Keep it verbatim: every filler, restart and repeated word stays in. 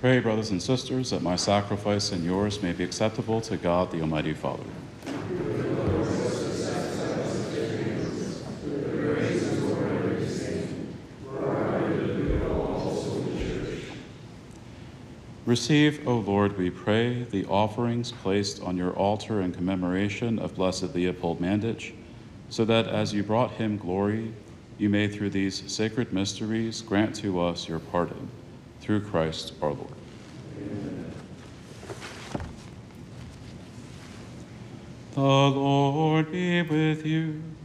Pray, brothers and sisters, that my sacrifice and yours may be acceptable to God, the Almighty Father. Receive, O Lord, we pray, the offerings placed on your altar in commemoration of Blessed Leopold Mandich, so that as you brought him glory, you may through these sacred mysteries grant to us your pardon. Through Christ our Lord. Amen. The Lord be with you.